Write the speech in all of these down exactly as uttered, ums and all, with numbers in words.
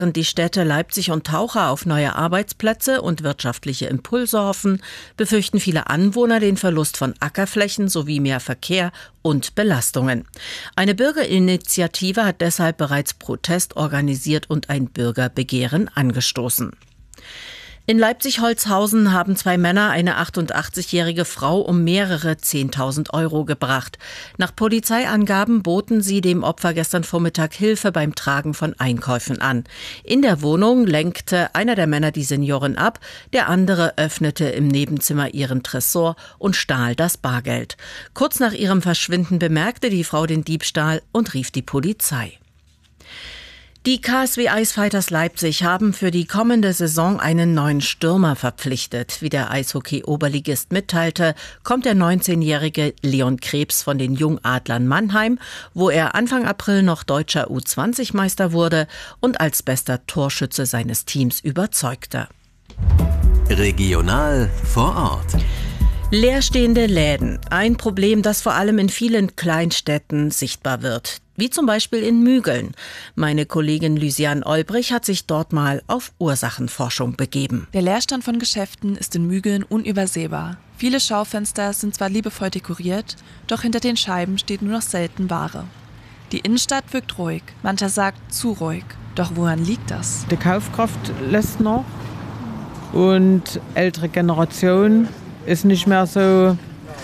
Während die Städte Leipzig und Taucha auf neue Arbeitsplätze und wirtschaftliche Impulse hoffen, befürchten viele Anwohner den Verlust von Ackerflächen sowie mehr Verkehr und Belastungen. Eine Bürgerinitiative hat deshalb bereits Protest organisiert und ein Bürgerbegehren angestoßen. In Leipzig-Holzhausen haben zwei Männer eine achtundachtzigjährige Frau um mehrere zehntausend Euro gebracht. Nach Polizeiangaben boten sie dem Opfer gestern Vormittag Hilfe beim Tragen von Einkäufen an. In der Wohnung lenkte einer der Männer die Seniorin ab, der andere öffnete im Nebenzimmer ihren Tresor und stahl das Bargeld. Kurz nach ihrem Verschwinden bemerkte die Frau den Diebstahl und rief die Polizei. Die K S W Eisfighters Leipzig haben für die kommende Saison einen neuen Stürmer verpflichtet. Wie der Eishockey-Oberligist mitteilte, kommt der neunzehnjährige Leon Krebs von den Jungadlern Mannheim, wo er Anfang April noch deutscher U zwanzig Meister wurde und als bester Torschütze seines Teams überzeugte. Regional vor Ort. Leerstehende Läden. Ein Problem, das vor allem in vielen Kleinstädten sichtbar wird. Wie zum Beispiel in Mügeln. Meine Kollegin Lysiane Olbrich hat sich dort mal auf Ursachenforschung begeben. Der Leerstand von Geschäften ist in Mügeln unübersehbar. Viele Schaufenster sind zwar liebevoll dekoriert, doch hinter den Scheiben steht nur noch selten Ware. Die Innenstadt wirkt ruhig, mancher sagt zu ruhig. Doch woran liegt das? Die Kaufkraft lässt noch und ältere Generation ist nicht mehr so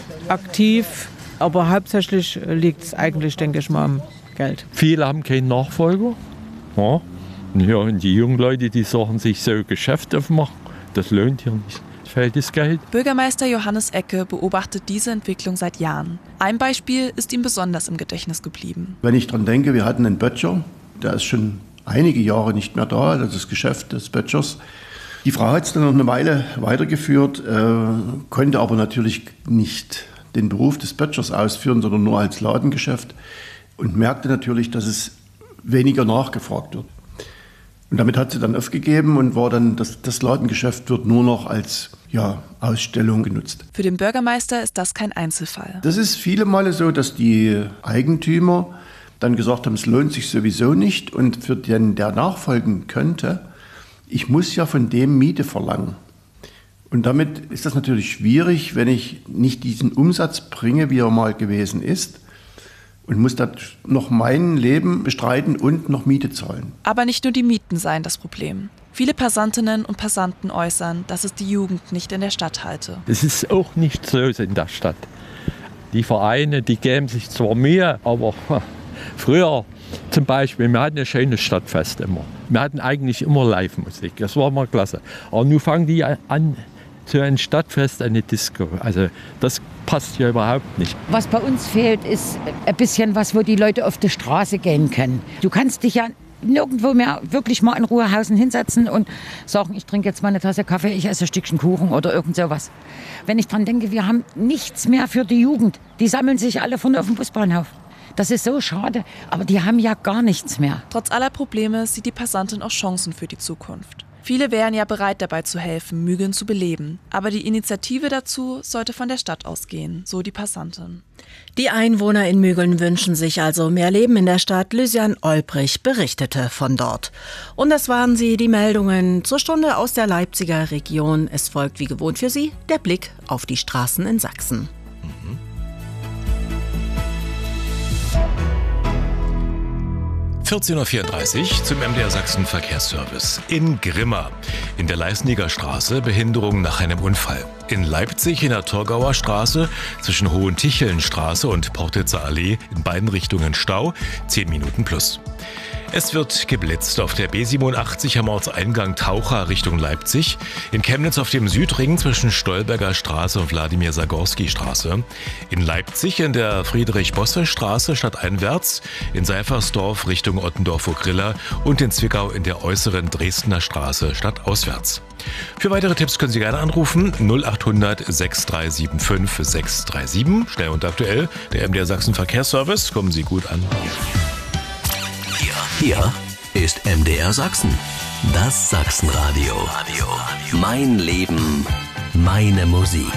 aktiv, aber hauptsächlich liegt es eigentlich, denke ich mal, am Geld. Viele haben keinen Nachfolger. Ja. Ja, und die jungen Leute, die sagen sich so Geschäfte aufmachen, das lohnt hier nicht. Es fehlt das Geld. Bürgermeister Johannes Ecke beobachtet diese Entwicklung seit Jahren. Ein Beispiel ist ihm besonders im Gedächtnis geblieben. Wenn ich daran denke, wir hatten einen Böttcher, der ist schon einige Jahre nicht mehr da, das ist das Geschäft des Böttchers. Die Frau hat es dann noch eine Weile weitergeführt, äh, konnte aber natürlich nicht den Beruf des Böttchers ausführen, sondern nur als Ladengeschäft und merkte natürlich, dass es weniger nachgefragt wird. Und damit hat sie dann aufgegeben und war dann, das, das Ladengeschäft wird nur noch als ja, Ausstellung genutzt. Für den Bürgermeister ist das kein Einzelfall. Das ist viele Male so, dass die Eigentümer dann gesagt haben, es lohnt sich sowieso nicht und für den, der nachfolgen könnte, ich muss ja von dem Miete verlangen. Und damit ist das natürlich schwierig, wenn ich nicht diesen Umsatz bringe, wie er mal gewesen ist, und muss dann noch mein Leben bestreiten und noch Miete zahlen. Aber nicht nur die Mieten seien das Problem. Viele Passantinnen und Passanten äußern, dass es die Jugend nicht in der Stadt halte. Es ist auch nicht so in der Stadt. Die Vereine, die geben sich zwar Mühe, aber früher zum Beispiel, wir hatten ein schönes Stadtfest immer. Wir hatten eigentlich immer Live-Musik, das war mal klasse. Aber nun fangen die an, so ein Stadtfest, eine Disco. Also das passt ja überhaupt nicht. Was bei uns fehlt, ist ein bisschen was, wo die Leute auf die Straße gehen können. Du kannst dich ja nirgendwo mehr wirklich mal in Ruhehausen hinsetzen und sagen, ich trinke jetzt mal eine Tasse Kaffee, ich esse ein Stückchen Kuchen oder irgend sowas. Wenn ich dran denke, wir haben nichts mehr für die Jugend. Die sammeln sich alle vorne auf dem Busbahnhof. Das ist so schade, aber die haben ja gar nichts mehr. Trotz aller Probleme sieht die Passantin auch Chancen für die Zukunft. Viele wären ja bereit, dabei zu helfen, Mügeln zu beleben. Aber die Initiative dazu sollte von der Stadt ausgehen, so die Passantin. Die Einwohner in Mügeln wünschen sich also mehr Leben in der Stadt. Lysiane Olbrich berichtete von dort. Und das waren sie, die Meldungen zur Stunde aus der Leipziger Region. Es folgt wie gewohnt für Sie der Blick auf die Straßen in Sachsen. Mhm. vierzehn Uhr vierunddreißig zum M D R Sachsen Verkehrsservice. In Grimma, in der Leisniger Straße, Behinderung nach einem Unfall. In Leipzig in der Torgauer Straße zwischen Hohentichelnstraße und Portitzer Allee in beiden Richtungen Stau, zehn Minuten plus. Es wird geblitzt auf der B siebenundachtzig am Ortseingang Taucha Richtung Leipzig, in Chemnitz auf dem Südring zwischen Stolberger Straße und Wladimir-Sagorski-Straße, in Leipzig in der Friedrich-Bosse-Straße stadteinwärts, in Seifersdorf Richtung Ottendorf-Vogrilla und in Zwickau in der äußeren Dresdner Straße stadtauswärts. Für weitere Tipps können Sie gerne anrufen null acht hundert sechs drei sieben fünf sechs drei sieben. Schnell und aktuell, der M D R Sachsen Verkehrsservice. Kommen Sie gut an. Hier ist M D R Sachsen, das Sachsenradio. Mein Leben, meine Musik.